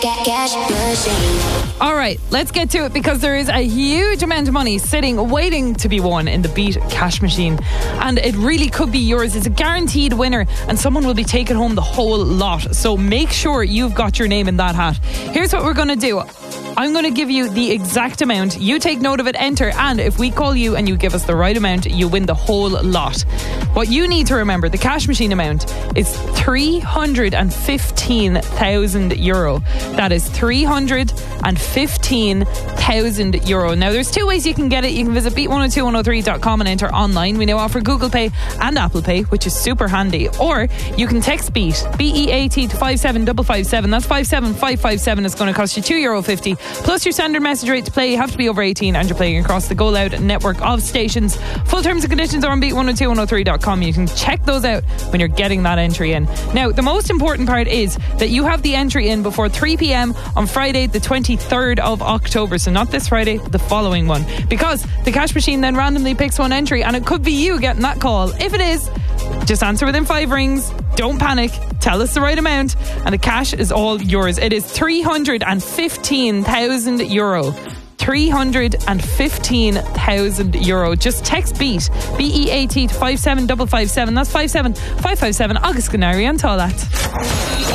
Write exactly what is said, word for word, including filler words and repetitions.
Cash machine. All right, let's get to it because there is a huge amount of money sitting, waiting to be won in the Beat Cash Machine. And it really could be yours. It's a guaranteed winner and someone will be taking home the whole lot. So make sure you've got your name in that hat. Here's what we're going to do. I'm going to give you the exact amount. You take note of it, enter, and if we call you and you give us the right amount, you win the whole lot. What you need to remember, the cash machine amount is three hundred fifteen thousand euro. That is three hundred fifteen thousand euro. Now, there's two ways you can get it. You can visit beat one oh two one oh three dot com and enter online. We now offer Google Pay and Apple Pay, which is super handy. Or you can text BEAT, B E A T, to five seven five five seven. That's five seven five five seven. It's going to cost you two euro fifty. Plus your standard message rate to play. You have to be over eighteen and you're playing across the Go Loud network of stations. Full terms and conditions are on beat one oh two one oh three dot com. You can check those out when you're getting that entry in. Now, the most important part is that you have the entry in before three p.m. on Friday the twenty-third of October. So not this Friday, the following one. Because the cash machine then randomly picks one entry and it could be you getting that call. If it is, just answer within five rings. Don't panic. Tell us the right amount and the cash is all yours. It is three hundred fifteen thousand euro. three hundred fifteen thousand euro. Just text BEAT, B E A T, to five seven five five seven. That's five seven five five seven. Agus Canary and Toilet.